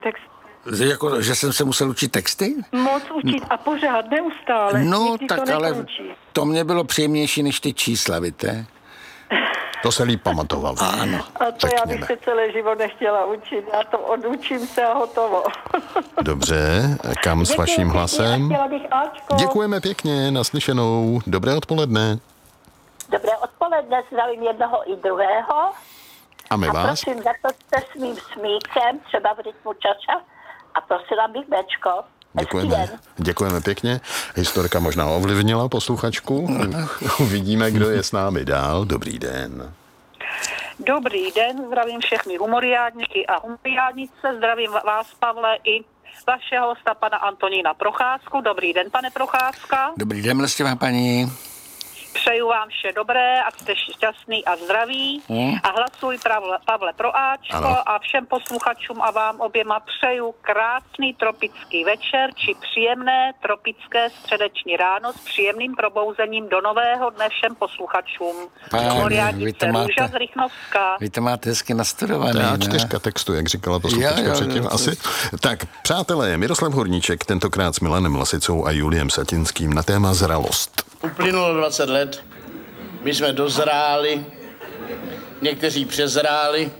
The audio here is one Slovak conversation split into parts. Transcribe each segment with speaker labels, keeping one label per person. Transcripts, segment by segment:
Speaker 1: text.
Speaker 2: Jako, že jsem se musel učit texty?
Speaker 1: Moc učit a pořád, neustále.
Speaker 2: No,
Speaker 1: nikdy
Speaker 2: tak
Speaker 1: to
Speaker 2: ale
Speaker 1: nekončí.
Speaker 2: to mě bylo příjemnější než ty čísla, víte?
Speaker 3: To se líp pamatoval.
Speaker 2: Ano.
Speaker 1: A to já bych se celý život nechtěla učit. Já to odučím se a hotovo.
Speaker 3: Dobře, kam s vaším hlasem?
Speaker 1: Chtěla bych Ačko.
Speaker 3: Děkujeme pěkně, naslyšenou. Dobré odpoledne.
Speaker 4: Dobré odpoledne, zdravím jednoho i druhého.
Speaker 3: A my
Speaker 4: A
Speaker 3: vás?
Speaker 4: prosím, za to jste svým smíkem, třeba v rytmu čača. A prosila bych Bčko.
Speaker 3: Děkujeme. Děkujeme pěkně. Historka možná ovlivnila posluchačku. Uvidíme, kdo je s námi dál. Dobrý den.
Speaker 5: Dobrý den, zdravím všechny humoriádníky a humoriádnice, zdravím vás, Pavle, i vašeho hosta, pana Antonína Procházku. Dobrý den, pane Procházka.
Speaker 2: Dobrý den, milostivá paní.
Speaker 5: Přeju vám vše dobré, ať jste šťastný a zdraví. A hlasuj, Pavle, pro Ačko.
Speaker 3: Ano.
Speaker 5: A všem posluchačům a vám oběma přeju krásný tropický večer či příjemné tropické středeční ráno s příjemným probouzením do nového dne všem posluchačům. Humoriádnice Růža z Rychnovska.
Speaker 2: Vy to máte hezky nastudovaný.
Speaker 3: To je A4 textu, jak říkala posluchačka předtím. Asi. Tak, přátelé, Miroslav Horníček, tentokrát s Milanem Lasicou a Juliem Satinským na téma zralost.
Speaker 6: Uplynulo 20 let, my jsme dozráli, někteří přezráli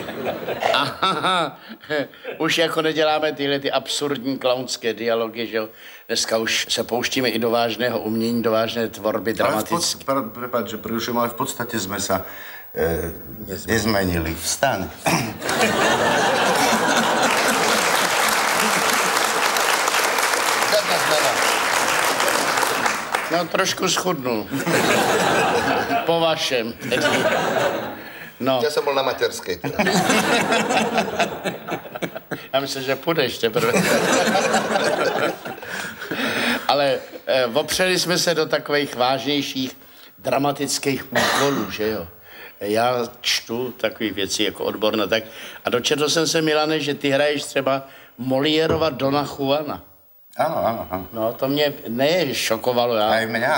Speaker 6: a už jako neděláme tyhle ty absurdní klaunské dialogy, že jo. Dneska už se pouštíme i do vážného umění, do vážné tvorby dramatické.
Speaker 7: Prepáč, že prerušujem, ale v podstate sme sa nezmenili. Vstaň.
Speaker 6: No, trošku schudnul. Po vašem. No.
Speaker 7: Ja som bol na materskej.
Speaker 6: Já myslím, že půjdeš teprve. Ale opřeli jsme se do takových vážnějších dramatických úkolů, že jo. Já čtu takové věci jako odborné, tak. A dočetl jsem se, Milane, že ty hraješ třeba Moliérova Dona Juana.
Speaker 7: Áno.
Speaker 6: No, to mě šokovalo.
Speaker 7: Aj mňa.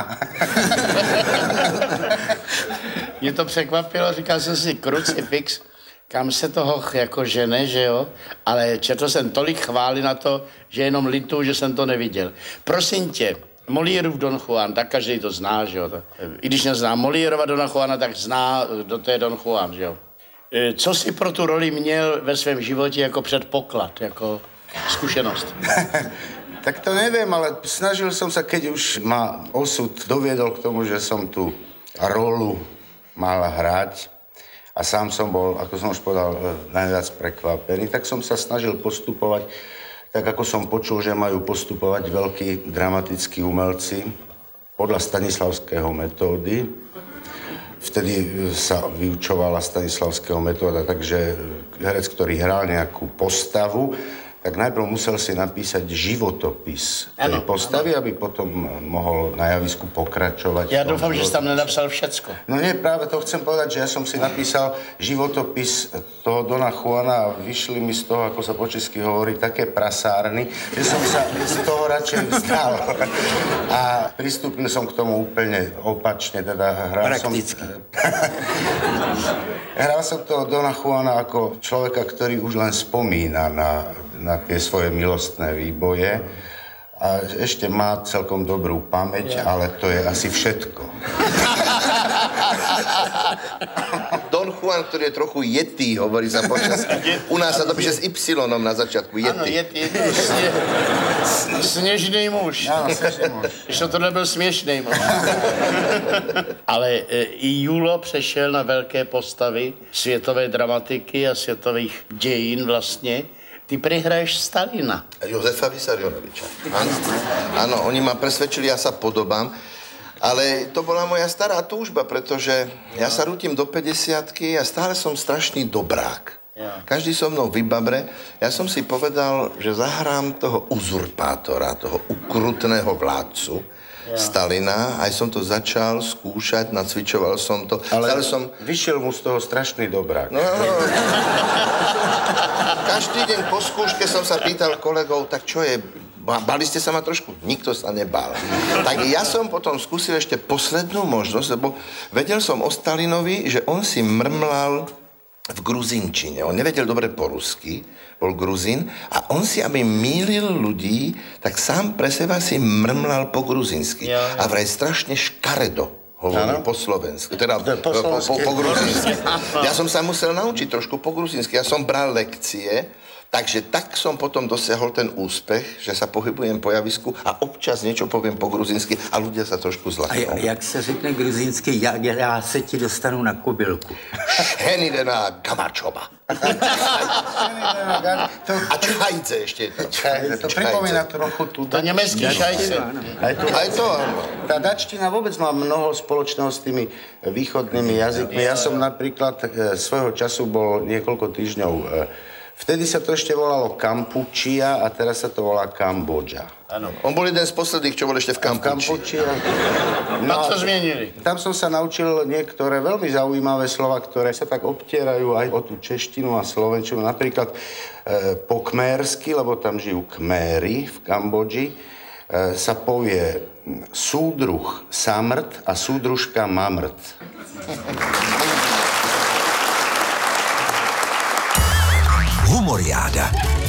Speaker 6: Mě to překvapilo, říkal jsem si, krucifix, kam se toho jako žene, že jo? Ale četl jsem tolik chvály na to, že jenom lituju, že jsem to neviděl. Prosím tě, Moliérův Don Juan, tak každý to zná, že jo? I když nezná Moliérova Dona Juana, tak zná, kdo to je Don Juan, že jo? Co jsi pro tu roli měl ve svém životě jako předpoklad, jako zkušenost?
Speaker 7: Tak to neviem, ale snažil som sa, keď už ma osud doviedol k tomu, že som tú rolu mal hrať a sám som bol, ako som už povedal, najviac prekvapený, tak som sa snažil postupovať tak, ako som počul, že majú postupovať veľkí dramatickí umelci podľa stanislavského metódy. Vtedy sa vyučovala stanislavského metóda, takže herec, ktorý hral nejakú postavu, tak najprv musel si napísať životopis tej postavy, aby potom mohol na javisku pokračovať.
Speaker 6: Ja dúfam, že si tam nenapsal všecko.
Speaker 7: No nie, práve to chcem povedať, že ja som si napísal životopis toho Dona Juana a vyšli mi z toho, ako sa po česky hovorí, také prasárny, že som sa z toho radšej vzdal. A pristúpil som k tomu úplne opačne, teda hral som toho Dona Juana ako človeka, ktorý už len spomína na tie svoje milostné výboje a ešte má celkom dobrú pamäť, ale to je asi všetko.
Speaker 8: Don Juan, ktorý je trochu Yeti, hovorí sa počas. U nás sa to píše s Y-om na začiatku. Yeti.
Speaker 6: Ano, Yeti. Sněžný muž.
Speaker 7: Áno, snežný muž.
Speaker 6: Ještě to nebyl směšný muž. Ale i Julo přešel na velké postavy světové dramatiky a světových dějin vlastně. Ty prehraješ Stalina.
Speaker 8: Jozefa Vysarionoviča. Áno, oni ma presvedčili, ja sa podobám. Ale to bola moja stará túžba, pretože ja sa rútim do 50-ky a stále som strašný dobrák. Každý so mnou vybabre. Ja som si povedal, že zahrám toho uzurpátora, toho ukrutného vládcu, Stalina. Aj som to začal skúšať, nacvičoval som to.
Speaker 7: Ale vyšiel mu z toho strašný dobrák.
Speaker 8: No. Každý deň po skúške som sa pýtal kolegov, tak čo je, bali ste sa ma trošku? Nikto sa nebál. Tak ja som potom skúsil ešte poslednú možnosť, lebo vedel som o Stalinovi, že on si mrmlal v gruzinčine. On nevedel dobre po rusky, bol Gruzín a on si, aby mýlil ľudí, tak sám pre seba si mrmlal po gruzínsky. A vraj strašne škaredo hovoril po slovensky, teda po gruzínsky. Ja som sa musel naučiť trošku po gruzínsky. Ja som bral lekcie, takže tak som potom dosiahol ten úspech, že sa pohybujem po javisku a občas niečo poviem po gruzínsky a ľudia sa trošku zlaknou.
Speaker 9: A jak se řekne gruzínsky, já se ti dostanu na kobylku?
Speaker 8: Henidena Gamačova. A čajce ešte.
Speaker 7: To pripomína trochu tu...
Speaker 6: To nemecký šajce.
Speaker 8: Aj to, áno.
Speaker 7: Tá dačtina vôbec má mnoho spoločného s tými východnými jazykmi. Ja som napríklad svojho času bol niekoľko týždňov... Vtedy sa to ešte volalo Kampučia a teraz sa to volá Kambodža.
Speaker 8: Áno. On bol jeden z posledných, čo bol ešte v Kampučii.
Speaker 6: No to zmienili.
Speaker 7: Tam som sa naučil niektoré veľmi zaujímavé slova, ktoré sa tak obtierajú aj o tú češtinu a slovenčinu. Napríklad po kmérsky, lebo tam žijú kméry v Kambodži, sa povie súdruh samrt a súdružka mamrt.
Speaker 10: Humoriáda.